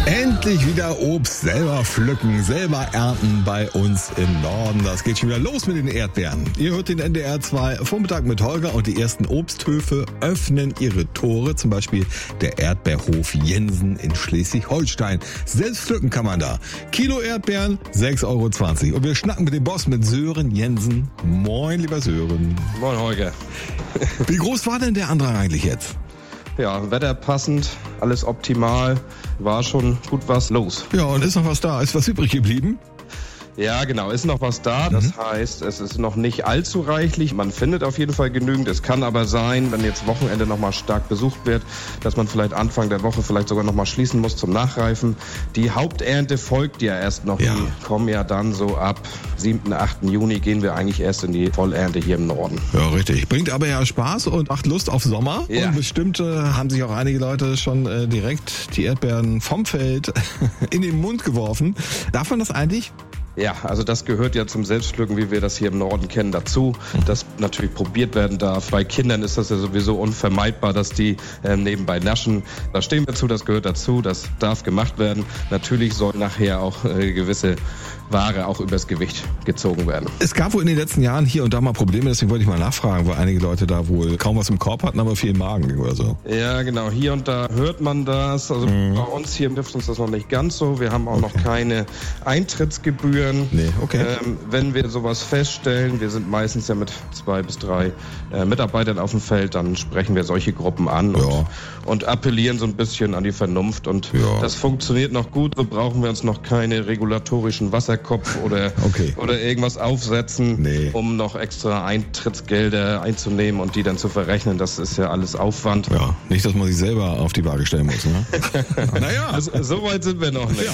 Endlich wieder Obst selber pflücken, selber ernten bei uns im Norden. Das geht schon wieder los mit den Erdbeeren. Ihr hört den NDR 2 Vormittag mit Holger und die ersten Obsthöfe öffnen ihre Tore. Zum Beispiel der Erdbeerhof Jensen in Schleswig-Holstein. Selbst pflücken kann man da. Kilo Erdbeeren 6,20 Euro. Und wir schnacken mit dem Boss, mit Sören Jensen. Moin, lieber Sören. Moin, Holger. Wie groß war denn der Andrang eigentlich jetzt? Ja, Wetter passend, alles optimal, war schon gut was los. Ja, und ist noch was da? Ist was übrig geblieben? Ja, genau, ist noch was da. Das heißt, es ist noch nicht allzu reichlich. Man findet auf jeden Fall genügend. Es kann aber sein, wenn jetzt Wochenende nochmal stark besucht wird, dass man vielleicht Anfang der Woche vielleicht sogar nochmal schließen muss zum Nachreifen. Die Haupternte folgt ja erst noch. Ja. Die kommen ja dann so ab 7., 8. Juni gehen wir eigentlich erst in die Vollernte hier im Norden. Ja, richtig. Bringt aber ja Spaß und macht Lust auf Sommer. Ja. Und bestimmt haben sich auch einige Leute schon direkt die Erdbeeren vom Feld in den Mund geworfen. Darf man das eigentlich? Ja, also das gehört ja zum Selbstpflücken, wie wir das hier im Norden kennen, dazu, dass natürlich probiert werden darf. Bei Kindern ist das ja sowieso unvermeidbar, dass die nebenbei naschen. Da stehen wir zu, das gehört dazu, das darf gemacht werden. Natürlich soll nachher auch gewisse Ware auch übers Gewicht gezogen werden. Es gab wohl in den letzten Jahren hier und da mal Probleme, deswegen wollte ich mal nachfragen, weil einige Leute da wohl kaum was im Korb hatten, aber viel im Magen oder so. Ja, genau. Hier und da hört man das. Also bei uns hier trifft uns das noch nicht ganz so. Wir haben auch noch keine Eintrittsgebühren. Nee, okay. Wenn wir sowas feststellen, wir sind meistens ja mit 2 bis 3 Mitarbeitern auf dem Feld, dann sprechen wir solche Gruppen an und appellieren so ein bisschen an die Vernunft. Und das funktioniert noch gut. So brauchen wir uns noch keine regulatorischen Wasserkopf oder irgendwas aufsetzen, um noch extra Eintrittsgelder einzunehmen und die dann zu verrechnen. Das ist ja alles Aufwand. Ja, nicht, dass man sich selber auf die Waage stellen muss, ne? Naja. So weit sind wir noch nicht. Ja.